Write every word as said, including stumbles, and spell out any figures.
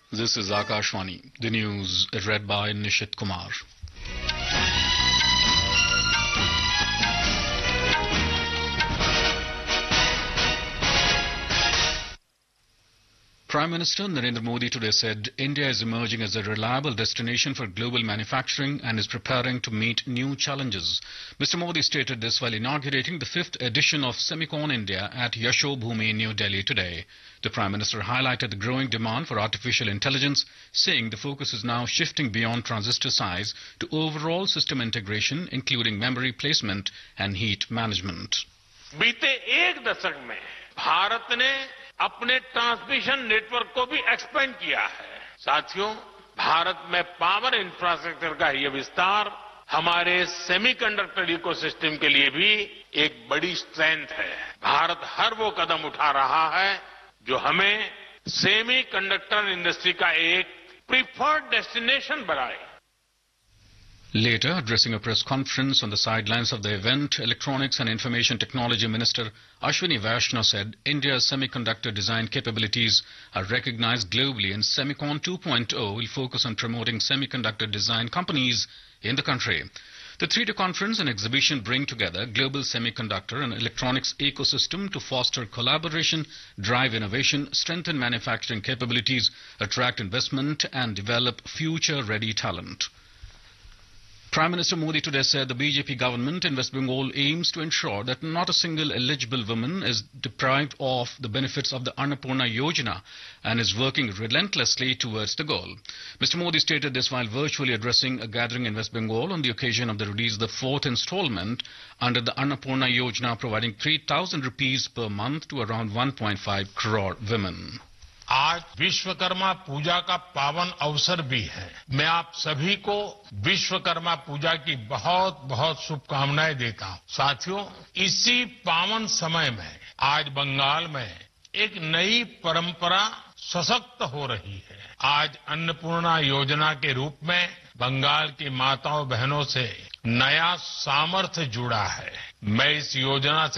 This is Akashvani. The news is read by Nishit Kumar. Prime Minister Narendra Modi today said India is emerging as a reliable destination for global manufacturing and is preparing to meet new challenges. Mister Modi stated this while inaugurating the fifth edition of Semicon India at Yashobhoomi, New Delhi today. The Prime Minister highlighted the growing demand for artificial intelligence, saying the focus is now shifting beyond transistor size to overall system integration, including memory placement and heat management. बीते एक दशक में भारत ने अपने transmission network को भी expand किया है। साथियों, भारत में पावर इंफ्रास्ट्रक्चर का ये विस्तार हमारे सेमीकंडक्टर इकोसिस्टम के लिए भी एक बड़ी स्ट्रेंथ है। भारत हर वो कदम उठा रहा है जो हमें सेमीकंडक्टर इंडस्ट्री का एक प्रीफर्ड डेस्टिनेशन बनाए। Later, addressing a press conference on the sidelines of the event, Electronics and Information Technology Minister Ashwini Vaishnaw said India's semiconductor design capabilities are recognized globally and Semicon two point oh will focus on promoting semiconductor design companies in the country. The three-day conference and exhibition bring together global semiconductor and electronics ecosystem to foster collaboration, drive innovation, strengthen manufacturing capabilities, attract investment and develop future-ready talent. Prime Minister Modi today said the B J P government in West Bengal aims to ensure that not a single eligible woman is deprived of the benefits of the Annapurna Yojana and is working relentlessly towards the goal. Mister Modi stated this while virtually addressing a gathering in West Bengal on the occasion of the release of the fourth installment under the Annapurna Yojana, providing three thousand rupees per month to around one point five crore women. आज विश्वकर्मा पूजा का पावन अवसर भी है। मैं आप सभी को विश्वकर्मा पूजा की बहुत बहुत शुभकामनाएं देता हूं। साथियों, इसी पावन समय में आज बंगाल में एक नई परंपरा सशक्त हो रही है। आज अन्नपूर्णा योजना के रूप में बंगाल की माताओं बहनों से नया सामर्थ्य जुड़ा है। मैं इस योजना से